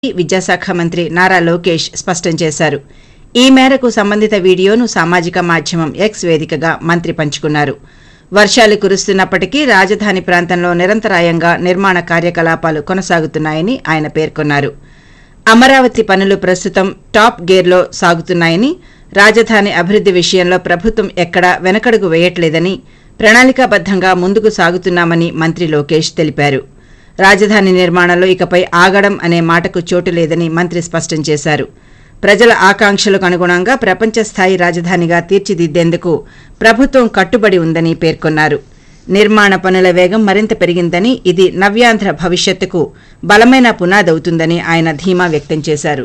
విద్యాశాఖ మంత్రి నారా లోకేష్ స్పష్టం చేశారు. ఈ మేరకు సంబంధిత వీడియోను సామాజిక మాధ్యమం ఎక్స్ వేదికగా మంత్రి పంచుకున్నారు. వర్షాలు కురుస్తున్నప్పటికీ రాజధాని ప్రాంతంలో నిరంతరాయంగా నిర్మాణ కార్యకలాపాలు కొనసాగుతున్నాయని ఆయన పేర్కొన్నారు. అమరావతి పనులు ప్రస్తుతం టాప్ గేర్లో సాగుతున్నాయని, రాజధాని అభివృద్ది విషయంలో ప్రభుత్వం ఎక్కడా వెనకడుగు వేయట్లేదని, ప్రణాళికాబద్దంగా ముందుకు సాగుతున్నామని మంత్రి లోకేష్ తెలిపారు. రాజధాని నిర్మాణంలో ఇకపై ఆగడం అనే మాటకు చోటు లేదని మంత్రి స్పష్టం చేశారు. ప్రజల ఆకాంక్షలకు అనుగుణంగా ప్రపంచ స్థాయి రాజధానిగా తీర్చిదిద్దేందుకు ప్రభుత్వం కట్టుబడి ఉందని పేర్కొన్నారు. నిర్మాణ పనుల వేగం మరింత పెరిగిందని, ఇది నవ్యాంధ్ర భవిష్యత్తుకు బలమైన పునాదవుతుందని ఆయన ధీమా వ్యక్తం చేశారు.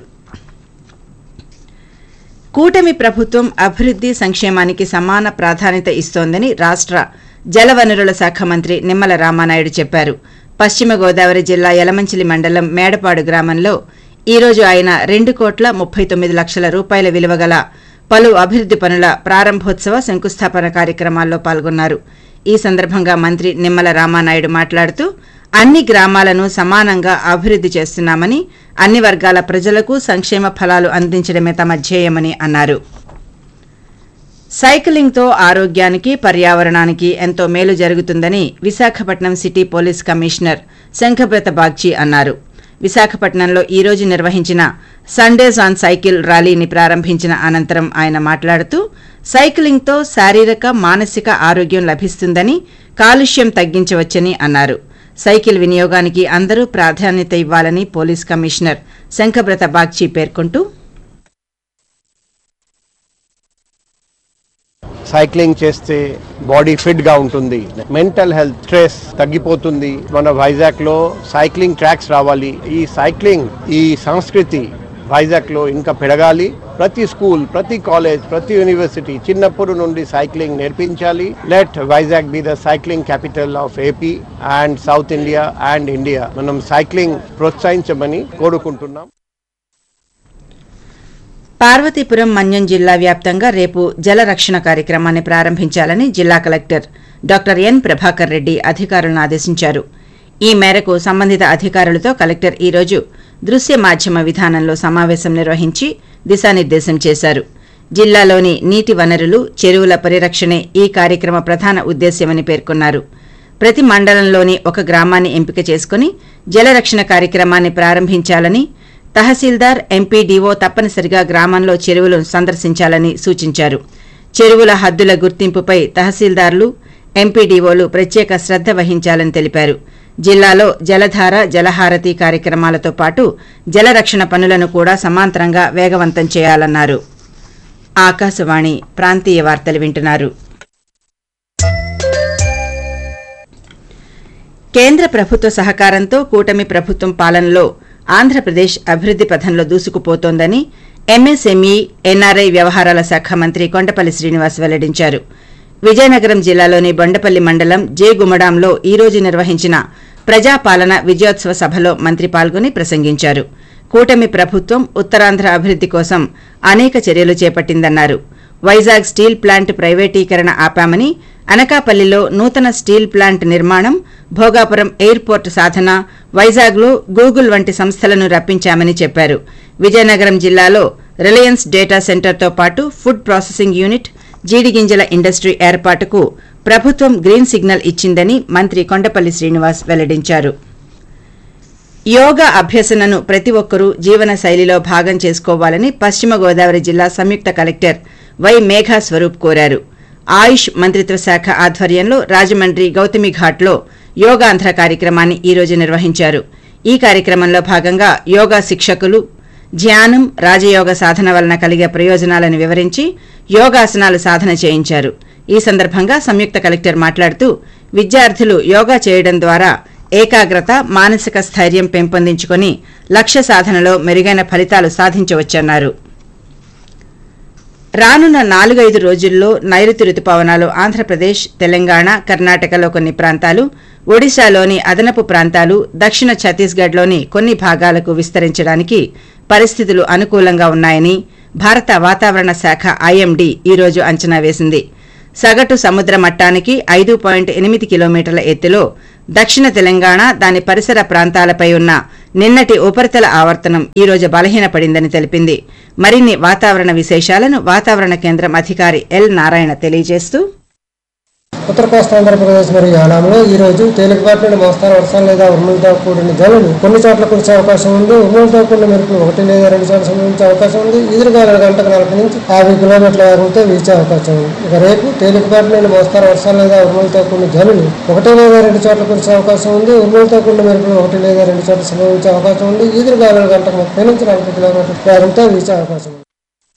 కూటమి ప్రభుత్వం అభివృద్ది సంక్షేమానికి సమాన ప్రాధాన్యత ఇస్తోందని రాష్ట్ర జలవనరుల శాఖ మంత్రి నిమ్మల రామానాయుడు చెప్పారు. పశ్చిమ గోదావరి జిల్లా యలమంచిలి మండలం మేడపాడు గ్రామంలో ఈ రోజు ఆయన 2,39,00,000 రూపాయల విలువగల పలు అభివృద్ది పనుల ప్రారంభోత్సవ శంకుస్థాపన కార్యక్రమాల్లో పాల్గొన్నారు. ఈ సందర్భంగా మంత్రి నిమ్మల రామానాయుడు మాట్లాడుతూ, అన్ని గ్రామాలను సమానంగా అభివృద్ది చేస్తున్నామని, అన్ని వర్గాల ప్రజలకు సంక్షేమ ఫలాలు అందించడమే తమ ధ్యేయమని అన్నారు. సైకిలింగ్తో ఆరోగ్యానికి, పర్యావరణానికి ఎంతో మేలు జరుగుతుందని Visakhapatnam city police commissioner Shankhabrata Bagchi అన్నారు. విశాఖపట్నంలో ఈ రోజు నిర్వహించిన సండేస్ ఆన్ సైకిల్ ర్యాలీని ప్రారంభించిన అనంతరం ఆయన మాట్లాడుతూ, సైకిలింగ్తో శారీరక, మానసిక ఆరోగ్యం లభిస్తుందని, కాలుష్యం తగ్గించవచ్చని అన్నారు. సైకిల్ వినియోగానికి అందరూ ప్రాధాన్యత ఇవ్వాలని పోలీస్ కమిషనర్ శంఖబ్రత బాగ్చి పేర్కొంటూ, సైక్లింగ్ చేస్తే బాడీ ఫిట్ గా ఉంటుంది, మెంటల్ హెల్త్ స్ట్రెస్ తగ్గిపోతుంది. మన వైజాగ్ లో సైక్లింగ్ ట్రాక్స్ రావాలి. ఈ సైక్లింగ్, ఈ సంస్కృతి వైజాగ్ లో ఇంకా పెరగాలి. ప్రతి స్కూల్, ప్రతి కాలేజ్, ప్రతి యూనివర్సిటీ చిన్నప్పుడు నుండి సైక్లింగ్ నేర్పించాలి. Let Vizag be the cycling capital of AP and south India and India. మనం సైక్లింగ్ ప్రోత్సహించమని కోరుకుంటున్నాం. పార్వతీపురం మన్యం జిల్లా వ్యాప్తంగా రేపు జల రక్షణ కార్యక్రమాన్ని ప్రారంభించాలని జిల్లా collector doctor N Prabhakar Reddy అధికారులను ఆదేశించారు. ఈ మేరకు సంబంధిత అధికారులతో కలెక్టర్ ఈ రోజు దృశ్య మాధ్యమ విధానంలో సమావేశం నిర్వహించి దిశానిర్దేశం చేశారు. జిల్లాలోని నీటి వనరులు, చెరువుల పరిరక్షణే ఈ కార్యక్రమ ప్రధాన ఉద్దేశ్యమని పేర్కొన్నారు. ప్రతి మండలంలోని ఒక గ్రామాన్ని ఎంపిక చేసుకుని జల రక్షణ కార్యక్రమాన్ని ప్రారంభించాలని, తహసీల్దార్, ఎంపీడీఓ తప్పనిసరిగా గ్రామంలో చెరువులను సందర్శించాలని సూచించారు. చెరువుల హద్దుల గుర్తింపుపై తహసీల్దార్లు, ఎంపీడీఓలు ప్రత్యేక శ్రద్ధ వహించాలని తెలిపారు. జిల్లాలో జలధార, జలహారతి కార్యక్రమాలతో పాటు జల రక్షణ పనులను కూడా సమాంతరంగా వేగవంతం చేయాలన్నారు. ఆకాశవాణి ప్రాంతీయ వార్తలు వింటున్నారు. కేంద్ర ప్రభుత్వ సహకారంతో కూటమి ప్రభుత్వం పాలనలో ఆంధ్రప్రదేశ్ అభివృద్ది పథంలో దూసుకుపోతోందని ఎంఎస్ఎంఈ, ఎన్ఆర్ఐ వ్యవహారాల శాఖ మంత్రి కొండపల్లి శ్రీనివాస్ వెల్లడించారు. విజయనగరం జిల్లాలోని బొండపల్లి మండలం జేగుమడాంలో ఈ రోజు నిర్వహించిన ప్రజాపాలన విజయోత్సవ సభలో మంత్రి పాల్గొని ప్రసంగించారు. కూటమి ప్రభుత్వం ఉత్తరాంధ్ర అభివృద్ది కోసం అనేక చర్యలు చేపట్టిందన్నారు. వైజాగ్ స్టీల్ ప్లాంట్ ప్రైవేటీకరణ ఆపామని, అనకాపల్లిలో నూతన స్టీల్ ప్లాంట్ నిర్మాణం, భోగాపురం ఎయిర్పోర్టు సాధన, వైజాగ్లో గూగుల్ వంటి సంస్థలను రప్పించామని చెప్పారు. విజయనగరం జిల్లాలో రిలయన్స్ డేటా సెంటర్తో పాటు ఫుడ్ ప్రాసెసింగ్ యూనిట్, జీడిగింజల ఇండస్ట్రీ ఏర్పాటుకు ప్రభుత్వం గ్రీన్ సిగ్నల్ ఇచ్చిందని మంత్రి కొండపల్లి శ్రీనివాస్ వెల్లడించారు. యోగా అభ్యసనను ప్రతి ఒక్కరూ జీవన శైలిలో భాగం చేసుకోవాలని పశ్చిమ గోదావరి జిల్లా సంయుక్త కలెక్టర్ వై మేఘా స్వరూప్ కోరారు. ఆయుష్ మంత్రిత్వ శాఖ ఆధ్వర్యంలో రాజమండ్రి గౌతమిఘాట్లో యోగాంధ్ర కార్యక్రమాన్ని ఈ రోజు నిర్వహించారు. ఈ కార్యక్రమంలో భాగంగా యోగా శిక్షకులు ధ్యానం, రాజయోగ సాధన వలన కలిగే ప్రయోజనాలను వివరించి యోగాసనాలు సాధన చేయించారు. ఈ సందర్భంగా సంయుక్త కలెక్టర్ మాట్లాడుతూ, విద్యార్థులు యోగా చేయడం ద్వారా ఏకాగ్రత, మానసిక స్థైర్యం పెంపొందించుకుని లక్ష్య సాధనలో మెరుగైన ఫలితాలు సాధించవచ్చన్నారు. రానున్న 4-5 రోజుల్లో నైరుతి రుతుపవనాలు ఆంధ్రప్రదేశ్, తెలంగాణ, కర్ణాటకలో కొన్ని ప్రాంతాలు, ఒడిశాలోని అదనపు ప్రాంతాలు, దక్షిణ ఛత్తీస్గఢ్లోని కొన్ని భాగాలకు విస్తరించడానికి పరిస్థితులు అనుకూలంగా ఉన్నాయని భారత వాతావరణ శాఖ ఐఎండీ ఈ రోజు అంచనా వేసింది. సగటు సముద్ర మట్టానికి 5.8 కిలోమీటర్ల ఎత్తులో దక్షిణ తెలంగాణ, దాని పరిసర ప్రాంతాలపై ఉన్న నిన్నటి ఉపరితల ఆవర్తనం ఈ రోజు బలహీనపడిందని తెలిపింది. మరిన్ని వాతావరణ విశేషాలను వాతావరణ కేంద్రం అధికారి ఎల్ నారాయణ తెలియజేస్తూ, ఉత్తర కోస్తా ఆంధ్రప్రదేశ్ మరియు యానాంలో ఈ రోజు తేలికపాటి నుండి మోస్తారు వర్షాలు లేదా ఉరుములతో కూడిన జల్లులు కొన్ని చోట్ల కురిసే అవకాశం ఉంది. ఉరుములతో కూడిన మెరుపులు 1 లేదా 2 చోట్ల సంభవించే అవకాశం ఉంది. ఎదురుగాలు గంటకు 40 నుంచి 50 కిలోమీటర్ల వేగంతో వీచే అవకాశం ఉంది. ఇక రేపు తేలికపాటి నుండి మోస్తారు వర్షాలు లేదా ఉరుములతో కూడిన జల్లులు 1 లేదా 2 చోట్ల కురిసే అవకాశం ఉంది. ఉరుములతో కూడిన మెరుపులు 1 లేదా 2 చోట్ల సంభవించే అవకాశం ఉంది. ఎదురుగాలు గంటకు 30 నుంచి 40 కిలోమీటర్ల వేగంతో వీచే అవకాశం ఉంది.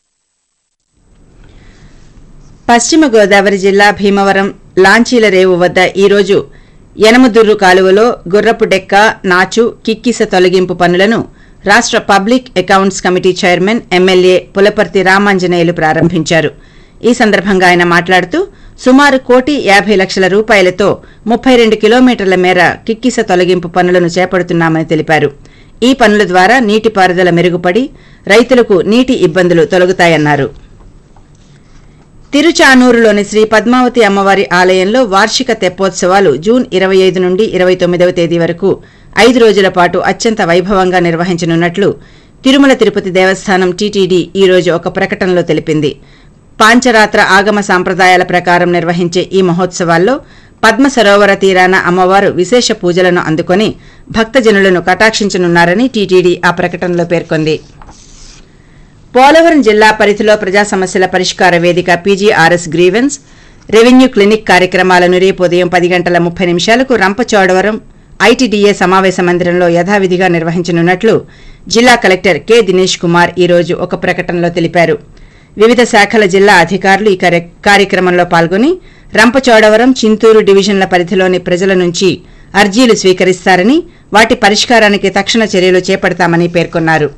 పశ్చిమ గోదావరి జిల్లా భీమవరం లాంచీల రేవు వద్ద ఈరోజు యనమదుర్రు కాలువలో గుర్రపు డెక్క, నాచు, కిక్కిస తొలగింపు పనులను రాష్ట public accounts committee chairman MLA Pulaparthi Ramanjaneyulu ప్రారంభించారు. ఈ సందర్భంగా ఆయన మాట్లాడుతూ, సుమారు ₹1,50,00,000 32 కిలోమీటర్ల మేర కిక్కిస తొలగింపు పనులను చేపడుతున్నామని తెలిపారు. ఈ పనుల ద్వారా నీటిపారుదల మెరుగుపడి రైతులకు నీటి ఇబ్బందులు తొలగుతాయన్నారు. తిరుచానూరులోని శ్రీ పద్మావతి అమ్మవారి ఆలయంలో వార్షిక తెప్పోత్సవాలు జూన్ 25 నుండి 29వ తేదీ వరకు 5 రోజుల పాటు అత్యంత వైభవంగా నిర్వహించనున్నట్లు తిరుమల తిరుపతి దేవస్థానం టీటీడీ ఈ రోజు ఒక ప్రకటనలో తెలిపింది. పాంచరాత్ర ఆగమ సాంప్రదాయాల ప్రకారం నిర్వహించే ఈ మహోత్సవాల్లో పద్మ సరోవర తీరాన అమ్మవారు విశేష పూజలను అందుకొని భక్తజనులను కటాక్షించనున్నారని టీటీడీ ఆ ప్రకటనలో పేర్కొంది. పోలవరం జిల్లా పరిధిలో ప్రజా సమస్యల పరిష్కార వేదిక పీజీఆర్ఎస్ గ్రీవెన్స్, రెవెన్యూ క్లినిక్ కార్యక్రమాలను రేపు ఉదయం 10:30 రంపచోడవరం ఐటీడీఏ సమావేశ మందిరంలో యథావిధిగా నిర్వహించనున్నట్లు జిల్లా కలెక్టర్ కె దినేష్ కుమార్ ఈ రోజు ఒక ప్రకటనలో తెలిపారు. వివిధ శాఖల జిల్లా అధికారులు ఈ కార్యక్రమంలో పాల్గొని రంపచోడవరం, చింతూరు డివిజన్ల పరిధిలోని ప్రజల నుంచి అర్జీలు స్వీకరిస్తారని, వాటి పరిష్కారానికి తక్షణ చర్యలు చేపడతామని పేర్కొన్నారు.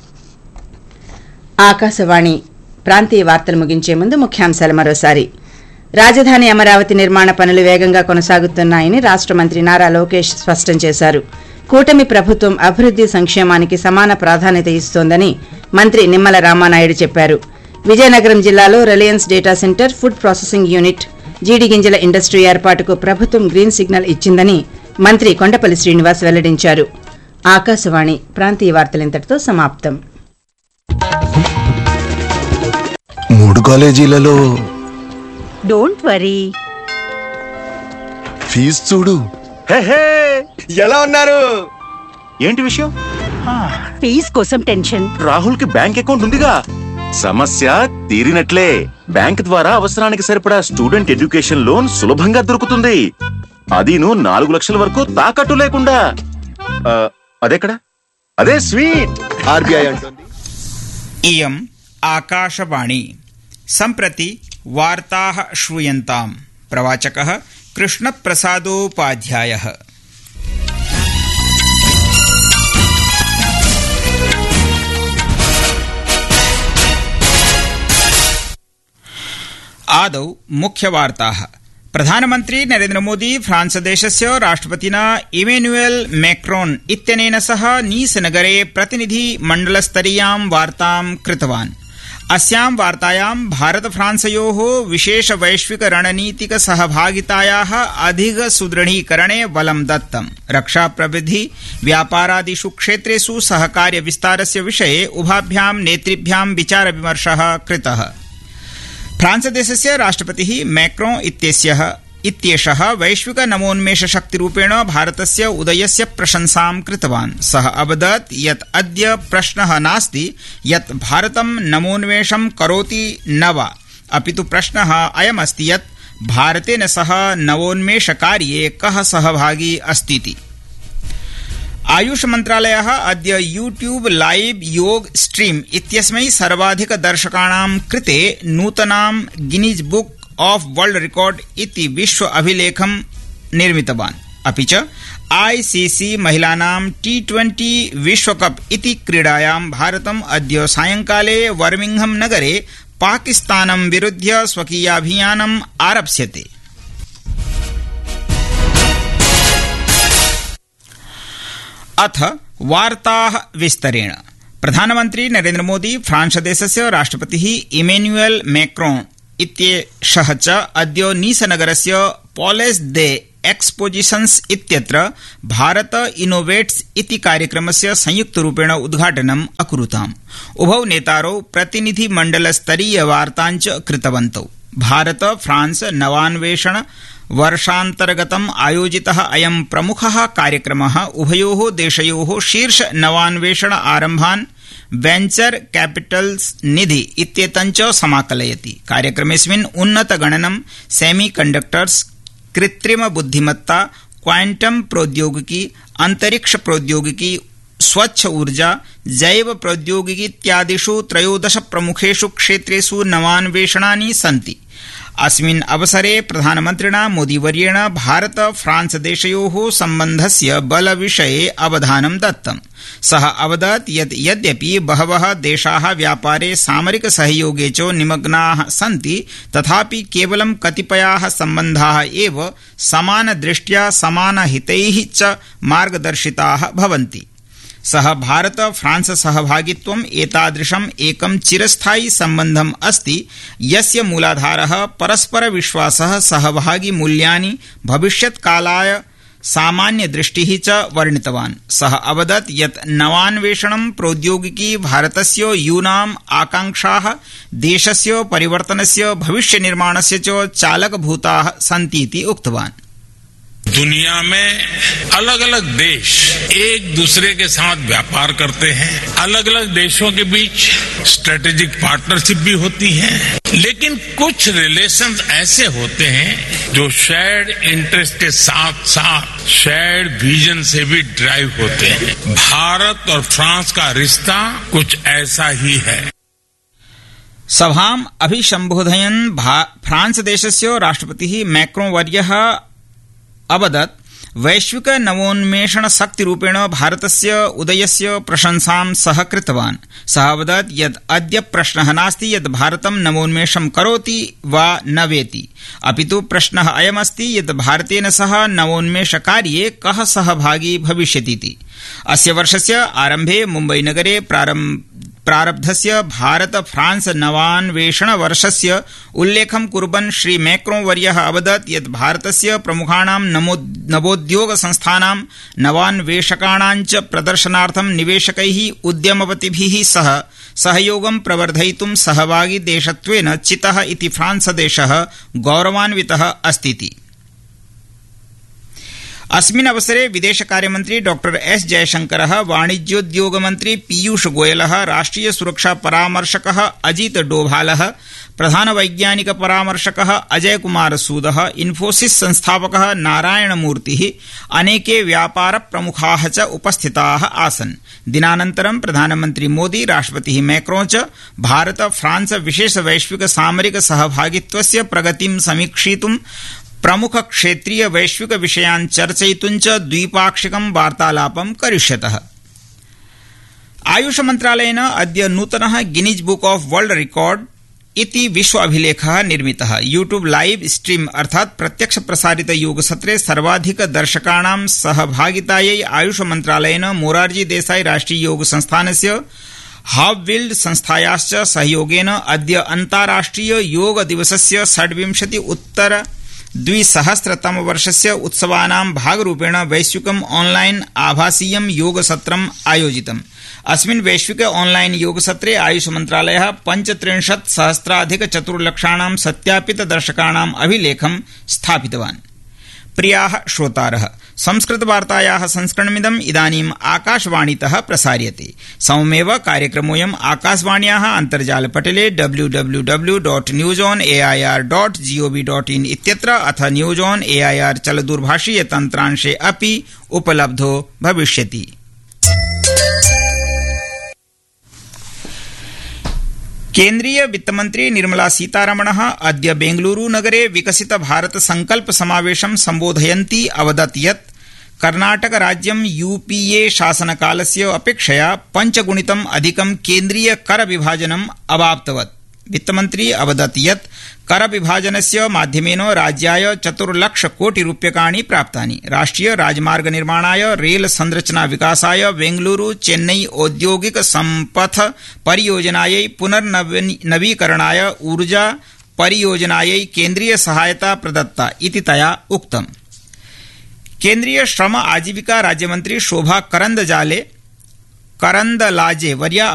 ఆకాశవాణి ప్రాంతీయ వార్తలు ముగించే ముందు ముఖ్యాంశాలు మరోసారి. రాజధాని అమరావతి నిర్మాణ పనులు వేగంగా కొనసాగుతున్నాయని రాష్ట మంత్రి నారా లోకేష్ స్పష్టం చేశారు. కూటమి ప్రభుత్వం అభివృద్ది సంక్షేమానికి సమాన ప్రాధాన్యత ఇస్తోందని మంత్రి నిమ్మల రామానాయుడు చెప్పారు. విజయనగరం జిల్లాలో Reliance data centre, food processing unit, జీడి గింజల ఇండస్ట్రీ ఏర్పాటుకు ప్రభుత్వం గ్రీన్ సిగ్నల్ ఇచ్చిందని మంత్రి కొండపల్లి శ్రీనివాస్ వెల్లడించారు. ఆకాశవాణి ప్రాంతీయ వార్తలు ఇంతటితో సమాప్తం. 3 కాలేజీలలో డోంట్ వరీ, ఫీజు చూడు. ఎలా ఉన్నారు? ఏంటి విషయం? ఫీజ్ కోసం టెన్షన్. రాహుల్ కి బ్యాంక్ అకౌంట్ ఉందిగా, సమస్య తీరినట్లే. బ్యాంక్ ద్వారా అవసరానికి సరిపడా స్టూడెంట్ ఎడ్యుకేషన్ లోన్ సులభంగా దొరుకుతుంది. అదీను 4 లక్షల వరకు తాకట్టు లేకుండా. అదెక్కడ? అదే స్వీట్. ఆర్బీఐ అంటుంది. इयम् आकाशवाणी सम्प्रति वार्ताः श्रूयन्ताम्. प्रवाचकः कृष्णप्रसादोपाध्यायः. आदौ मुख्यवार्ताः. प्रधानमन्त्री नरेन्द्र मोदी फ्रांस देशस्य राष्ट्रपतिना इमेन्युएल मैक्रोन इत्यनेन सह नीसनगरे प्रतिनिधि मण्डलस्तरीयां वार्तां कृतवान्. अस्यां वार्तायां भारत फ्रांसयोः विशेष वैश्विक रणनीतिक सहभागितायाः अधिक सुदृढीकरणे बलं दत्तम्. रक्षा प्रविधि व्यापारादिषु क्षेत्रेषु सहकार्य विस्तारस्य विषये उभाभ्यां नेतृभ्यां विचार विमर्शः कृतः. फ्रांस देशस्य राष्ट्रपतिः मैक्रोन इत्येषः वैश्विक नवोन्मेष शक्तिरूपेण भारतस्य उदयस्य प्रशंसां कृतवान्. सः अवदत् यत् अद्य प्रश्नः नास्ति यत् भारतं नवोन्मेषं करोति न वा, अपितु प्रश्नः अयमस्ति यत् भारतेन सह नवोन्मेषकार्ये कः सहभागी अस्तीति. आयुष मन्त्रालयः अद्य यूट्यूब लाइव योग स्ट्रीम इत्यस्मै सर्वाधिक दर्शकाणां कृते नूतनां Guinness book of world record इति विश्व अभिलेखं निर्मितवान्. अपि च आईसीसी महिलानां T20 विश्वकप इति क्रीडायां भारतम् अद्य सायंकाले बर्मिंघम नगरे पाकिस्तानं विरुध्य स्वकीयाभियानम् आरप्स्यते. अथ वार्ताः विस्तरेण. प्रधानमन्त्री नरेन्द्र मोदी फ्रांस देशस्य राष्ट्रपतिः इमेन्युएल मैक्रोन इत्येषः च अद्य नीसनगरस्य पॉलेस् दे एक्सपोजिशन्स इत्यत्र भारत इनोवेट्स इति कार्यक्रमस्य संयुक्तरूपेण उद्घाटनम् अकुरुताम्। उभौ नेतारौ प्रतिनिधिमण्डलस्तरीय वार्ताञ्च कृतवन्तौ। भारत फ्रांस नवान्वेषण वर्षान्तर्गतम् आयोजितः अयं प्रमुखः कार्यक्रमः उभयोः देशयोः शीर्ष नवान्वेषण आरम्भान् वेंचर कैपिटल्स निधि इत्येतञ्च समाकलयति। कार्यक्रमेऽस्मिन् उन्नतगणनं, सेमीकण्डक्टर्स, कृत्रिम बुद्धिमत्ता, क्वांटम प्रौद्योगिकी, अंतरिक्ष प्रौद्योगिकी, स्वच्छ ऊर्जा, जैव प्रौद्योगिकी इत्यादिषु 13 प्रमुखेषु क्षेत्रेषु नवान्वेषणानि सन्ति। अस्मिन् अवसरे प्रधानमन्त्रिणा मोदीवर्येण भारत फ्रांस देशयोः सम्बन्धस्य बलविषये अवधानं दत्तम्। सः अवदत् यत् यद्यपि बहवः देशाः व्यापारे सामरिक सहयोगे च निमग्नाः सन्ति, तथापि केवलं कतिपयाः सम्बन्धाः एव समानदृष्ट्या समानहितैः च मार्गदर्शिताः भवन्ति। सः भारत फ्रांस सहभागित्वम् एतादृशम् एकं चिरस्थायि सम्बन्धम् अस्ति, यस्य मूलाधारः परस्पर विश्वासः, सहभागी मूल्यानि, भविष्यत्कालाय सामान्यदृष्टिः च वर्णितवान्। सः अवदत् यत् नवान्वेषणं प्रौद्योगिकी भारतस्य यूनाम् आकांक्षाः, देशस्य परिवर्तनस्य, भविष्यनिर्माणस्य च चालकभूताः सन्तीति उक्तवान्। दुनिया में अलग अलग देश एक दूसरे के साथ व्यापार करते हैं, अलग अलग देशों के बीच स्ट्रेटेजिक पार्टनरशिप भी होती है, लेकिन कुछ रिलेशंस ऐसे होते हैं जो शेयर्ड इंटरेस्ट के साथ साथ शेयर्ड विजन से भी ड्राइव होते हैं। भारत और फ्रांस का रिश्ता कुछ ऐसा ही है। सभाम् अभिसम्बोधयन् फ्रांस देशस्य राष्ट्रपतिः मैक्रों वर्यः अवदत् वैश्विक नवोन्मेषण शक्तिरूपेण भारतस्य उदयस्य प्रशंसां सः कृतवान्। सः अवदत् यत् अद्य प्रश्नः नास्ति यत् भारतं नवोन्मेषं करोति वा न वेति, अपितु प्रश्नः अयमस्ति यत् भारतेन सह नवोन्मेषकार्ये कः सहभागी भविष्यतीति। अस्य वर्षस्य आरम्भे मुम्बईनगरे प्रारब्धस्य भारत फ्रांस नवान्वेषण वर्षस्य उल्लेखं कुर्वन् श्री मैक्रों वर्यः अवदत् यत् भारतस्य प्रमुखाणां नवोद्योग संस्थानां, नवान्वेषकाणां च प्रदर्शनार्थं निवेशकैः, उद्यमपतिभिः सह सहयोगं प्रवर्धयितुं सहभागी देशत्वेन चितः इति फ्रांस देशः गौरवान्वितः अस्तीति। अस्मिन् अवसरे विदेशकार्यमन्त्री डॉक्टर एस जयशंकरः, वाणिज्योद्योगमन्त्री पीयूष गोयलः, राष्ट्रिय सुरक्षा परामर्शकः अजित डोभालः, प्रधान वैज्ञानिक परामर्शकः अजय कुमार सूदः, इन्फोसिस संस्थापकः नारायणमूर्तिः, अनेके व्यापार प्रमुखाः च उपस्थिताः आसन्। दिनानन्तरं प्रधानमन्त्री मोदी, राष्ट्रपतिः मैक्रों च भारत फ्रांस विशेष वैश्विक सामरिक सहभागित्वस्य प्रगतिं समीक्षितुं, प्रमुख क्षेत्रीय वैश्विक विषयान् चर्चयितुं च द्विपाक्षिकं वार्तालापं करिष्यतः। आयुष मन्त्रालयेन अद्य नूतनः Guinness book of world record इति विश्व अभिलेखः निर्मितः। यूट्यूब लाइव स्ट्रीम अर्थात् प्रत्यक्ष प्रसारित योगसत्रे सर्वाधिक दर्शकाणां सहभागितायै आयुष मन्त्रालयेन मोरारजी देसाई राष्ट्रिय योग संस्थानस्य हावविल्ड संस्थायाश्च सहयोगेन अद्य अन्ताराष्ट्रिय योग दिवसस्य 26-उत्तर-2000 उत्सवानां भागरूपेण वैश्विकम् ऑनलाइन आभासीयं योगसत्रम् आयोजितम्। अस्मिन् वैश्विक ऑनलाइन योगसत्रे आयुष मन्त्रालयः 65,000,400 सत्यापित दर्शकाणाम् अभिलेखं स्थापितवान्। प्रियाः श्रोतारः, संस्कृतवार्तायाः संस्करणमिदम् इदानीम् आकाशवाणीतः प्रसार्यते। सममेव कार्यक्रमोऽयम् आकाशवाण्याः अन्तर्जालपटले www.newsonair.gov.in इत्यत्र अथ न्यूज ऑन एआईआर चलदूरभाषीय तन्त्रांशे अपि उपलब्धो भविष्यति। केन्द्रीय वित्तमन्त्री निर्मला सीतारमणः अद्य बेंगलुरू नगरे विकसित भारत संकल्प समावेशं सम्बोधयन्ती अवदत् यत् कर्णाटक राज्यं यूपीए शासनकालस्य अपेक्षया 5 गुणितम् अधिकं केन्द्रीय कर विभाजनम् अवाप्तवत्। वित्तमन्त्री अवदत् यत् कर विभाजनस्य माध्यमेन राज्याय 4 लाख कोटि रूप्यकाणि प्राप्तानि। राष्ट्रिय राजमार्ग निर्माणाय, रेल संरचना विकासाय, बेंगलुरू चेन्नई औद्योगिक संपथ परियोजनायै, पुनर्नवीकरणाय, ऊर्जा परियोजनायै केन्द्रीय सहायता प्रदत्ता इति तया उक्तम्। केन्द्रीय श्रम आजीविका राज्यमंत्री शोभा करंदलाजे वर्या